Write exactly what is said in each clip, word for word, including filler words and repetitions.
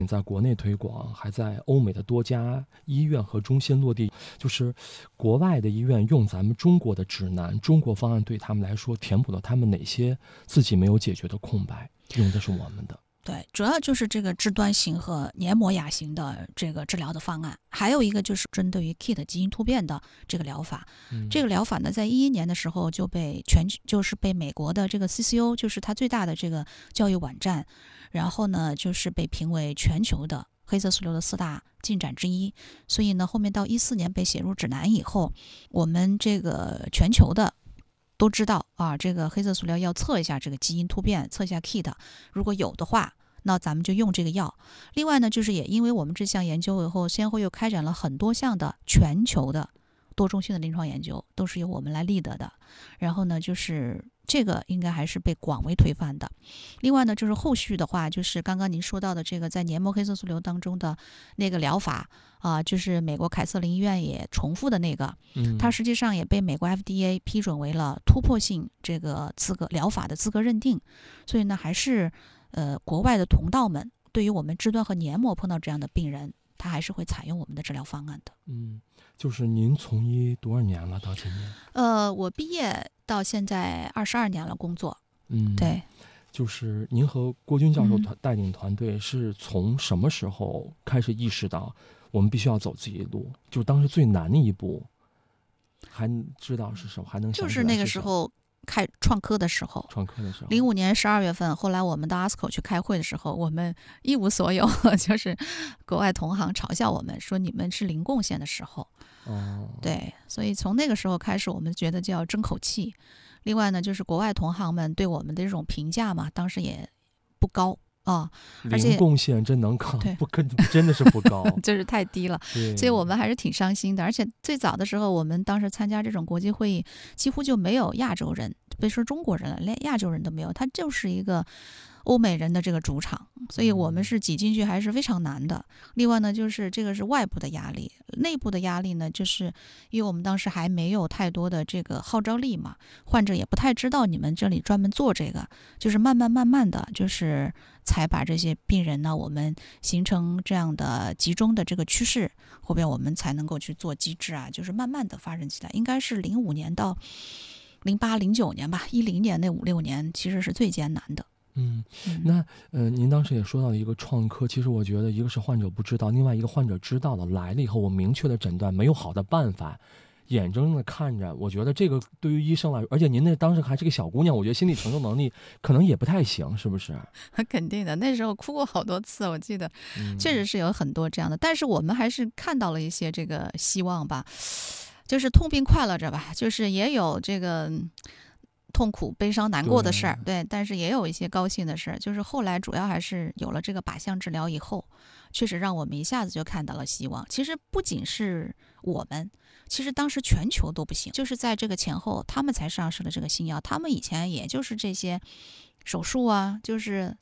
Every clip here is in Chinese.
在国内推广，还在欧美的多家医院和中心落地。就是国外的医院用咱们中国的指南、中国方案，对他们来说填补了他们哪些自己没有解决的空白，用的是我们的。 对，主要就是这个肢端型和黏膜亚型的这个治疗的方案，还有一个就是针对于 K I T 基因突变的这个疗法。 嗯、 这个疗法呢，在一一年的时候就被全就是被美国的这个 C C O， 就是它最大的这个教育网站，然后呢就是被评为全球的黑色素瘤的四大进展之一。所以呢，后面到一四年被写入指南以后，我们这个全球的都知道啊，这个黑色素瘤要测一下这个基因突变，测一下 K I T， 如果有的话，那咱们就用这个药。另外呢，就是也因为我们这项研究以后，先后又开展了很多项的全球的多中心的临床研究，都是由我们来 lead 的。然后呢，就是这个应该还是被广为推翻的。另外呢，就是后续的话，就是刚刚您说到的这个在黏膜黑色素瘤当中的那个疗法啊、呃，就是美国凯瑟琳医院也重复的那个， 嗯， 它实际上也被美国 F D A 批准为了突破性这个资格疗法的资格认定。所以呢，还是呃国外的同道们对于我们肢端和黏膜碰到这样的病人，他还是会采用我们的治疗方案的。 嗯，就是您从医多少年了？到今年？ 呃，我毕业到现在二十二年了，工作。 嗯， 对。 就是您和郭军教授团带领团队是从什么时候开始意识到我们必须要走自己的路？就当时最难的一步，还知道是什么？还能想起来就是那个时候开创科的时候， 创科的时候， 零五年十二月份，后来我们到 A S C O 去开会的时候，我们一无所有，就是国外同行嘲笑我们说你们是零贡献的时候。 哦， 对，所以从那个时候开始，我们觉得就要争口气。另外呢，就是国外同行们对我们的这种评价嘛，当时也不高啊，而且零贡献真能高， 对不跟真的是不高， 就是太低了，所以我们还是挺伤心的。而且最早的时候，我们当时参加这种国际会议，几乎就没有亚洲人，别说中国人了，连亚洲人都没有，它就是一个欧美人的这个主场，所以我们是挤进去还是非常难的。另外呢，就是这个是外部的压力，内部的压力呢，就是因为我们当时还没有太多的这个号召力嘛，患者也不太知道你们这里专门做这个，就是慢慢慢慢的就是才把这些病人呢，我们形成这样的集中的这个趋势，后边我们才能够去做机制啊，就是慢慢的发展起来。应该是零五年到零八零九年吧，一零年那五六年其实是最艰难的。 嗯，那呃，您当时也说到了一个创科，其实我觉得一个是患者不知道，另外一个患者知道了，来了以后我明确的诊断，没有好的办法，眼睁睁的看着，我觉得这个对于医生来说，而且您那当时还是个小姑娘，我觉得心理承受能力可能也不太行，是不是？ 肯定的，那时候哭过好多次，我记得， 嗯、 确实是有很多这样的，但是我们还是看到了一些这个希望吧，就是痛并快乐着吧，就是也有这个痛苦、悲伤、难过的事儿，对，但是也有一些高兴的事儿。就是后来主要还是有了这个靶向治疗以后，确实让我们一下子就看到了希望。其实不仅是我们，其实当时全球都不行，就是在这个前后，他们才上市了这个新药。他们以前也就是这些手术啊，就是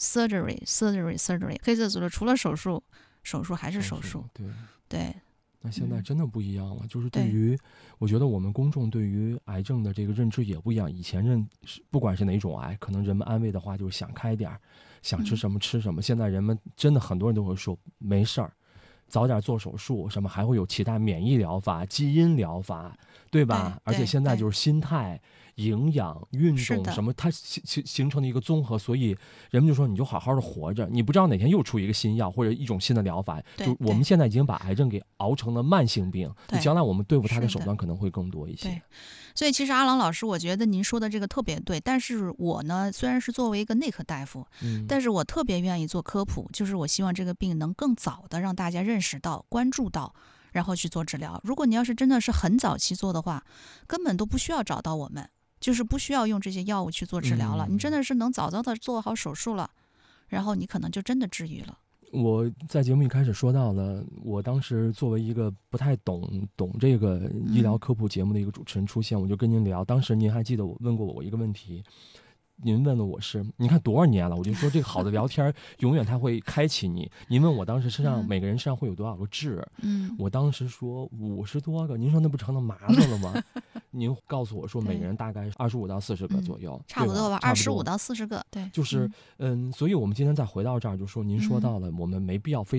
surgery、surgery、surgery， 黑色素瘤除了手术，手术还是手术。 对对。 那现在真的不一样了，嗯、就是对于，我觉得我们公众对于癌症的这个认知也不一样。以前认不管是哪种癌，可能人们安慰的话就是想开点，想吃什么吃什么。嗯、现在人们真的很多人都会说没事儿，早点做手术，什么还会有其他免疫疗法、基因疗法，对吧？ 对而且现在就是心态、营养、运动什么，它形形成了一个综合，所以人们就说你就好好的活着，你不知道哪天又出一个新药或者一种新的疗法。就我们现在已经把癌症给熬成了慢性病，将来我们对付它的手段可能会更多一些。 对，所以其实阿郎老师，我觉得您说的这个特别对，但是我呢，虽然是作为一个内科大夫， 嗯， 但是我特别愿意做科普，就是我希望这个病能更早的让大家认识到、关注到，然后去做治疗。如果你要是真的是很早期做的话，根本都不需要找到我们。就是不需要用这些药物去做治疗了， 嗯、 你真的是能早早的做好手术了，然后你可能就真的治愈了。 我在节目一开始说到了，我当时作为一个不太懂懂这个医疗科普节目的一个主持人出现，嗯、我就跟您聊。当时您还记得我问过我一个问题，您问了我是，你看多少年了，我就说这个好的聊天永远它会开启你。您问我当时身上、嗯、每个人身上会有多少个痣？嗯，我当时说五十多个，您说那不成了麻子了吗？ 您告诉我说每人大概二十五到四十个左右， 嗯、差不多吧， 二十五到四十个，对， 就是嗯，所以我们今天再回到这儿，就说您说到了，我们没必要非